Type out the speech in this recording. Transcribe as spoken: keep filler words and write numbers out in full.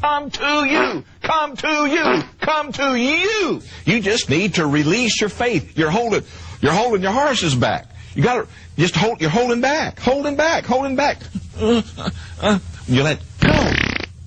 come to you, come to you, come to you. You just need to release your faith. You're holding, you're holding your horses back. You got to just hold. You're holding back, holding back, holding back. Uh, uh, you let